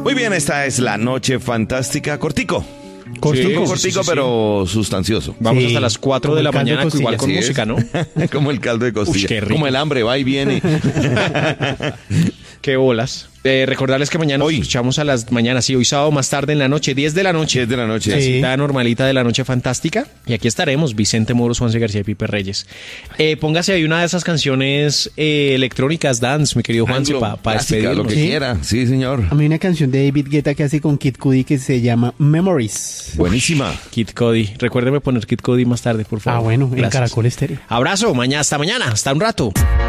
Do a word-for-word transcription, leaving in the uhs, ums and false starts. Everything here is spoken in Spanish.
Muy bien, esta es la noche fantástica. Cortico. Cortico, Sí, cortico, sí, sí, sí. pero sustancioso. Vamos Sí, hasta las cuatro como de el la caldo de mañana, costilla. igual con Así es. música, ¿no? Como el caldo de costilla. Uy, qué rico. Como el hambre va y viene. Qué bolas. Eh, recordarles que mañana Hoy. nos escuchamos a las mañanas, sí, hoy sábado más tarde en la noche, diez de la noche. diez de la noche. La Sí. cita normalita de la noche fantástica. Y aquí estaremos, Vicente Moros, Juanse García y Pipe Reyes. Eh, póngase ahí una de esas canciones eh, electrónicas dance, mi querido Juanse, Anglo, para clásica, despedirnos. lo que Sí. quiera. Sí, señor. A mí una canción de David Guetta que hace con Kid Cudi que se llama Memories. Buenísima. Kid Cody. Recuérdeme poner Kid Cody más tarde, por favor. Ah, bueno, en Gracias. Caracol Estéreo. Abrazo, mañana, hasta mañana, hasta un rato.